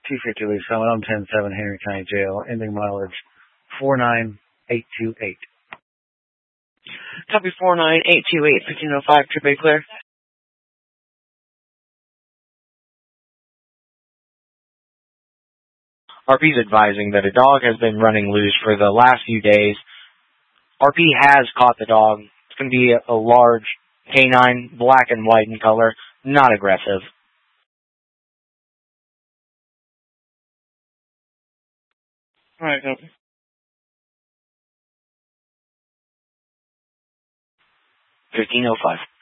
250 Lee Summit on 107 Henry County Jail, ending mileage 49828. Copy 49828, 1505, Trip A clear. RP is advising that a dog has been running loose for the last few days. RP has caught the dog. It's going to be a large canine, black and white in color, not aggressive. Alright, copy. 1505.